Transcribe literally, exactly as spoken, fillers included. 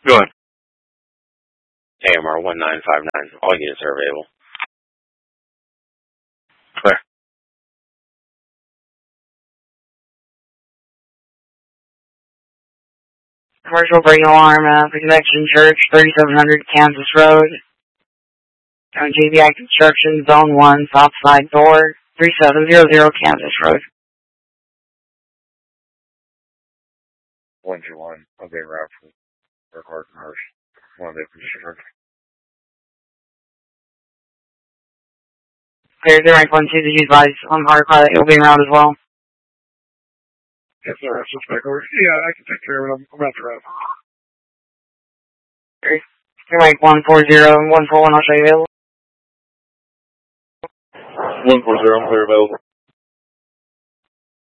Go ahead. A M R one nine five nine. All units are available. Clear. Commercial break alarm at the Connection Church, thirty-seven hundred Kansas Road. J B I Construction, Zone one, South Side Door, thirty-seven hundred Kansas Road. one two one, I'll be around for record commercial. One of the position. Clear zero eight one two, did you advise on hard car that you'll be around as well? Yes, sir. Suspect over. Yeah, I can take care of it. I'm, I'm about to wrap. zero eight one four zero one four one, I'll show you available. one four zero, I'm clear available.